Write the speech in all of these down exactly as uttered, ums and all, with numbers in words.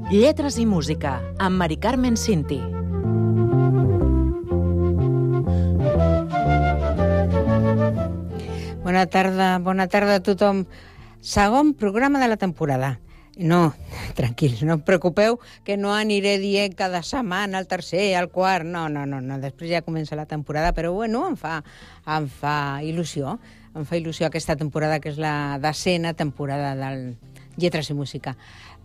Lletres i música, amb Mari Carmen Cinti. Bona tarda, bona tarda a tothom. Segon programa de la temporada. No, tranquils, no us preocupeu, que no aniré dient cada setmana, el tercer, el quart, no, no, no, no. Després ja comença la temporada, però bueno, em fa, em fa il·lusió, em fa il·lusió aquesta temporada, que és la desena temporada del Lletres i Música.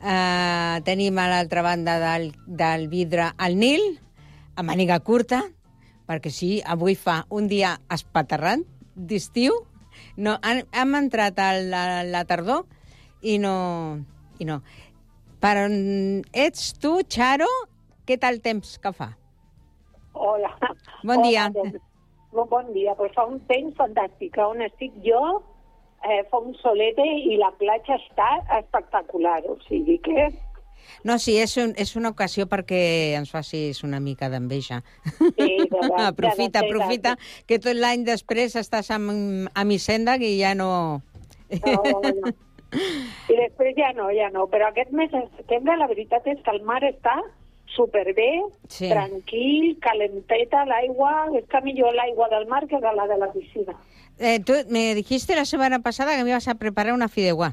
Uh, tenim a l'altra banda del, del vidre el Nil, a màniga curta, perquè sí, avui fa un dia espaterrant d'estiu. No, hem, hem entrat a la, la tardor i no... I no. Però ets tu, Charo? Què tal temps que fa? Hola. Bon dia. Hola, bon, bon dia. Pues fa un temps fantàstic. On estic jo, eh, fa un solete i la platja està espectacular. O sigui que... No, sí, és, un, és una ocasió perquè ens facis una mica d'enveja. Sí, de verdad, aprofita, de verdad. aprofita, que tot l'any després estàs amb, amb Hisenda i ja no... No, no. I després ja no, ja no. Però aquest mes de setembre la veritat és que el mar està superbé, sí. Tranquil, calenteta l'aigua. Està millor l'aigua del mar que de la de la piscina. Eh, tú me dijiste la semana pasada que me ibas a preparar una fideuà.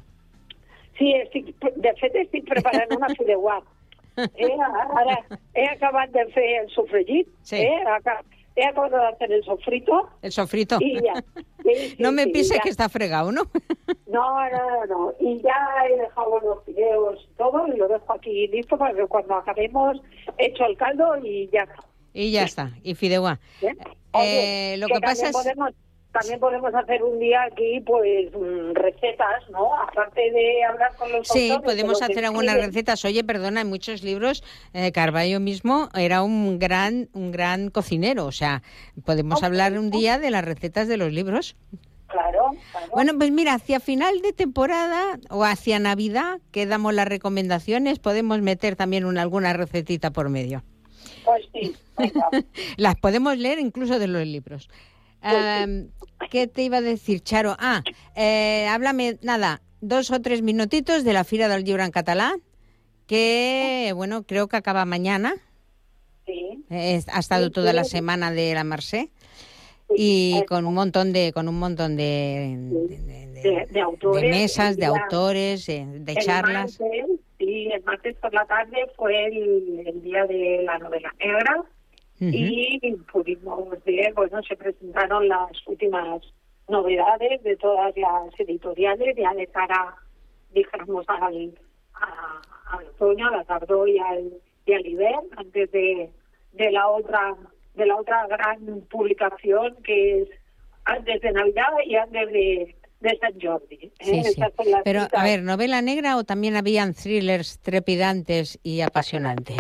Sí, estic, de fet estic preparant una fideuà. Eh, ara he acabat de fer el sofregit, sí. eh, he acabat de hacer el sofrito. El sofrito. Y ya. Sí, sí, no me sí, pises ya. Que está fregado, ¿no? No, no, no. Y ya he dejado los fideos y todo, y lo dejo aquí listo para que cuando acabemos hecho el caldo y ya está. Y ya está, y fideuà. ¿Eh? Oye, Eh, lo que, que pasa también es... podemos, también podemos hacer un día aquí, pues, recetas, ¿no? Aparte de hablar con los Sí, autores, podemos hacer escriben. algunas recetas. Oye, perdona, en muchos libros, eh, Carballo mismo era un gran, un gran cocinero. O sea, podemos Okay. hablar un día de las recetas de los libros. Claro, claro. Bueno, pues mira, hacia final de temporada o hacia Navidad, que damos las recomendaciones, podemos meter también una, alguna recetita por medio. Pues sí, venga. Las podemos leer incluso de los libros. Pues Um, ¿Qué te iba a decir, Charo? Ah, eh, háblame, nada, dos o tres minutitos de la Fira del Llibre en Català, que, bueno, creo que acaba mañana. Sí. Eh, ha estado Sí, toda sí. la semana de la Mercè Sí, y eso. con un montón de, con un montón de, de, de, De- de autores, de mesas, de ya. autores, eh, de El charlas. martes, sí, el martes por la tarde fue el, el día de la novela negra. Ujú. Y pudimos ver, bueno, se presentaron las últimas novedades de todas las editoriales, ya de cara, dijéramos, al, a, al otoño, a la tardor y al, y al invierno, antes de, de la otra de la otra gran publicación que es antes de Navidad y antes de, de San Jordi. ¿eh? Sí, sí. Estas son las Pero, citas. a ver, ¿novela negra o también habían thrillers trepidantes y apasionantes?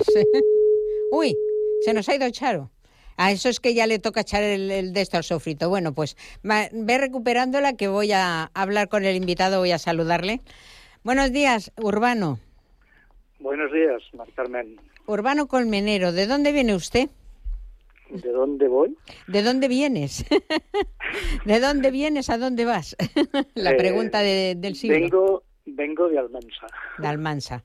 Uy, se nos ha ido Charo. A eso es que ya le toca echar el, el de esto al sofrito. Bueno, pues va, ve recuperándola, que voy a hablar con el invitado, voy a saludarle. Buenos días, Urbano. Buenos días, Mar Carmen. Urbano Colmenero, ¿de dónde viene usted? ¿De dónde voy? ¿De dónde vienes? ¿De dónde vienes? ¿A dónde vas? La Eh, pregunta de, del siglo. Vengo, vengo de Almansa. De Almansa.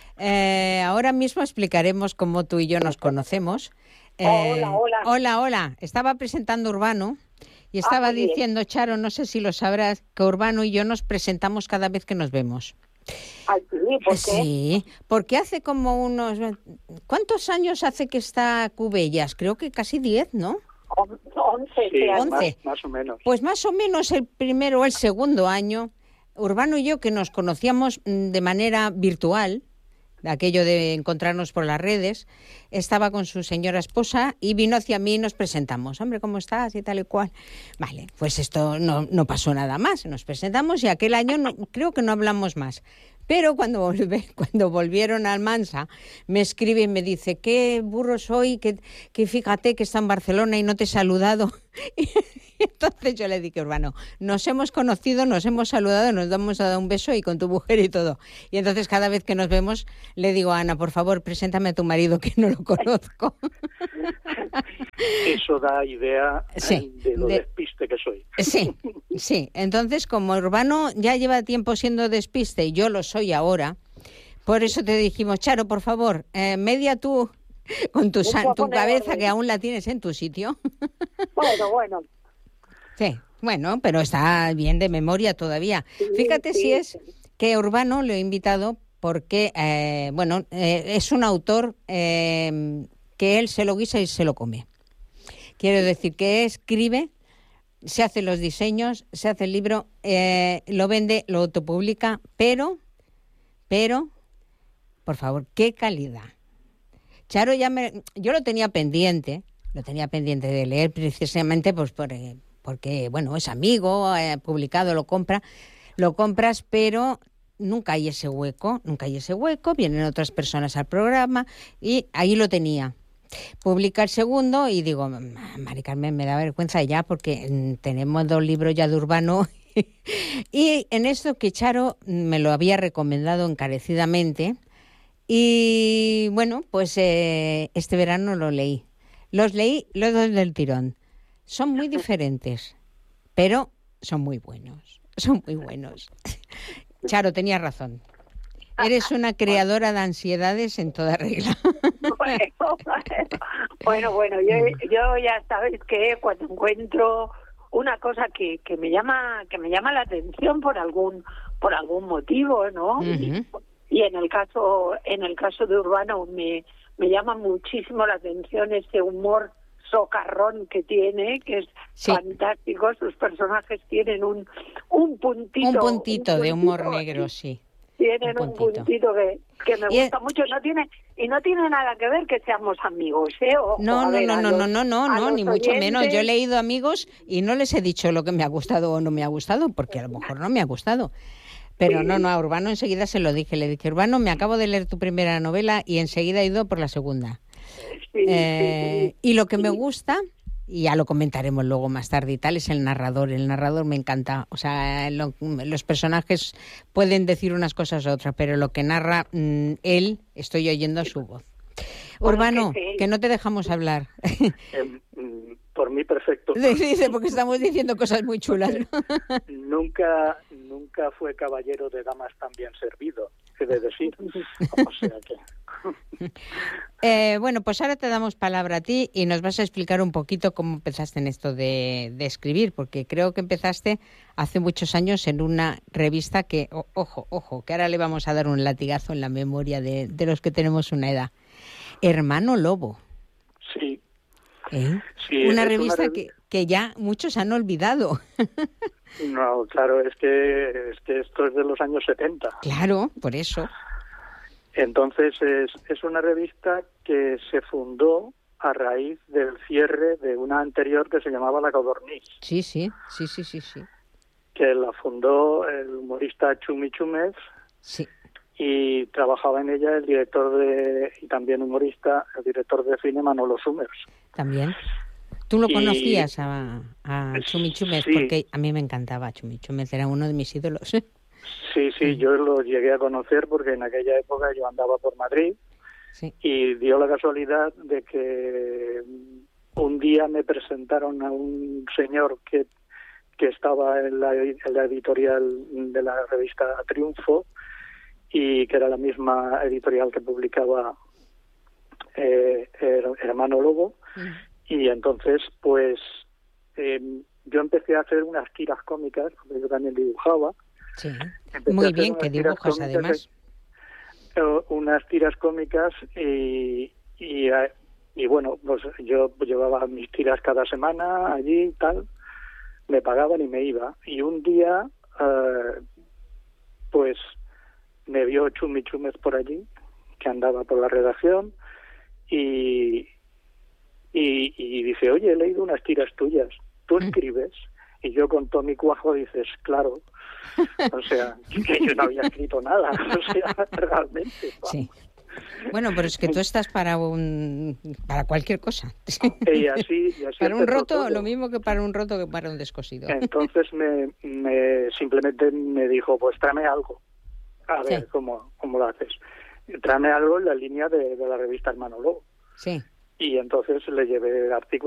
Eh, ahora mismo explicaremos cómo tú y yo nos conocemos. Eh, Hola, hola. Hola, hola. Estaba presentando Urbano y estaba muy bien. diciendo, Charo, no sé si lo sabrás, que Urbano y yo nos presentamos cada vez que nos vemos. Ay, sí, ¿por qué? Sí, porque hace como unos... ¿Cuántos años hace que está Cubellas? Creo que casi diez, ¿no? On- once, Sí, sí, once. más, más o menos. Pues más o menos el primero o el segundo año, Urbano y yo, que nos conocíamos mm, de manera virtual, de aquello de encontrarnos por las redes, estaba con su señora esposa y vino hacia mí y nos presentamos. Hombre, ¿cómo estás? Y tal y cual. Vale, pues esto no, no pasó nada más. Nos presentamos y aquel año no, creo que no hablamos más. Pero cuando, volve, cuando volvieron a Almansa, me escribe y me dice, qué burro soy, que, que fíjate que está en Barcelona y no te he saludado. Y entonces yo le dije, Urbano, nos hemos conocido, nos hemos saludado, nos hemos dado un beso y con tu mujer y todo. Y entonces cada vez que nos vemos le digo, Ana, por favor, preséntame a tu marido que no lo conozco. Eso da idea Sí, de lo de- despiste que soy. Sí, sí. Entonces, como Urbano ya lleva tiempo siendo despiste y yo lo soy ahora, Por eso te dijimos, Charo, por favor, eh, media tú con tu, sa- tu cabeza, que aún la tienes en tu sitio. Bueno, bueno. Sí, bueno, pero está bien de memoria todavía. Sí, Fíjate sí, si es sí. que Urbano lo he invitado porque, eh, bueno, eh, es un autor eh, que él se lo guisa y se lo come. Quiero decir que escribe, se hace los diseños, se hace el libro, eh, lo vende, lo autopublica, pero, pero, por favor, qué calidad. Charo ya me, yo lo tenía pendiente, lo tenía pendiente de leer precisamente pues por, eh, porque, bueno, es amigo, ha eh, publicado, lo compra, lo compras, pero nunca hay ese hueco, nunca hay ese hueco, vienen otras personas al programa y ahí lo tenía. Publica el segundo y digo, Mari Carmen, me da vergüenza ya porque mm, tenemos dos libros ya de Urbano y en esto que Charo me lo había recomendado encarecidamente y bueno, pues eh, este verano lo leí. Los leí los dos del tirón. Son muy diferentes, pero son muy buenos, son muy buenos. Charo, tenías razón. Eres una creadora de ansiedades en toda regla. Bueno, bueno, bueno, yo, yo ya sabes que cuando encuentro una cosa que, que me llama que me llama la atención por algún por algún motivo, ¿no? Uh-huh. Y, y en el caso en el caso de Urbano me me llama muchísimo la atención ese humor socarrón que tiene, que es sí. fantástico. Sus personajes tienen un un puntito, un puntito, un puntito de humor puntito, negro, sí. Tienen un puntito, un puntito que, que me gusta es... mucho, no tiene y no tiene nada que ver que seamos amigos, ¿eh? O, no, o no, ver, no, no, los, no, no, no, no, ni mucho oyentes... menos. Yo he leído Amigos y no les he dicho lo que me ha gustado o no me ha gustado, porque a lo mejor no me ha gustado. Pero sí. no, no, a Urbano enseguida se lo dije. Le dije, Urbano, me acabo de leer tu primera novela y enseguida he ido por la segunda. Sí, eh, sí, y lo que sí. me gusta, y ya lo comentaremos luego más tarde y tal, es el narrador. El narrador me encanta. O sea, lo, los personajes pueden decir unas cosas u otras, pero lo que narra mmm, él, estoy oyendo su voz. Urbano, que, que no te dejamos hablar. Eh, por mí perfecto. Dice, porque estamos diciendo cosas muy chulas, ¿no? Nunca, nunca fue caballero de damas tan bien servido, he de decir. O sea que... eh, bueno, pues ahora te damos palabra a ti y nos vas a explicar un poquito cómo empezaste en esto de, de escribir, porque creo que empezaste hace muchos años en una revista que, oh, ojo, ojo, que ahora le vamos a dar un latigazo en la memoria de, de los que tenemos una edad. Hermano Lobo. Sí. ¿Eh? Sí, una revista una rev... que, que ya muchos han olvidado. No, claro, es que, es que esto es de los años setenta. Claro, por eso. Entonces es, es una revista que se fundó a raíz del cierre de una anterior que se llamaba La Codorniz. Sí, sí, sí, sí, sí, sí. Que la fundó el humorista Chumi Chúmez. Sí. Y trabajaba en ella el director de, y también humorista, el director de cine Manolo Summers. También. ¿Tú lo y, conocías a, a Chumi Chúmez? Sí. Porque a mí me encantaba Chumi Chúmez, era uno de mis ídolos. Sí, sí, yo lo llegué a conocer porque en aquella época yo andaba por Madrid sí. y dio la casualidad de que un día me presentaron a un señor que, que estaba en la, en la editorial de la revista Triunfo, y que era la misma editorial que publicaba eh, Hermano Lobo. Mm. Y entonces, pues, eh, yo empecé a hacer unas tiras cómicas, porque yo también dibujaba. Sí, muy bien que dibujas, además. Eh, unas tiras cómicas y, y, y, bueno, pues yo llevaba mis tiras cada semana allí y tal, me pagaban y me iba. Y un día, eh, pues... me vio Chumi Chúmez por allí, que andaba por la redacción, y, y, y dice, oye, he leído unas tiras tuyas, ¿tú escribes? Y yo con todo mi cuajo dices, claro, o sea, que yo no había escrito nada, o sea, realmente. Vamos. Sí. Bueno, pero es que tú estás para un para cualquier cosa. Y así, y así para un roto, todo. Lo mismo que para un roto que para un descosido. Entonces me, me simplemente me dijo, pues tráeme algo. A ver, sí. ¿cómo, ¿cómo lo haces? Tráeme algo en la línea de, de la revista Hermano Lobo. Sí. Y entonces le llevé el artículo